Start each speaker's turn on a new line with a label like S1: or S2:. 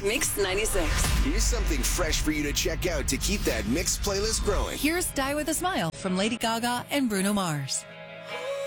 S1: Mix 96.
S2: Here's something fresh for you to check out to keep that Mix playlist growing.
S3: Here's Die With a Smile from Lady Gaga and Bruno Mars.